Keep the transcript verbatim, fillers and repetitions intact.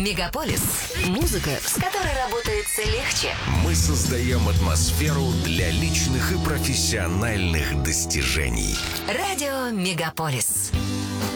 Мегаполис. Музыка, с которой работается легче. Мы создаем атмосферу для личных и профессиональных достижений. Радио Мегаполис.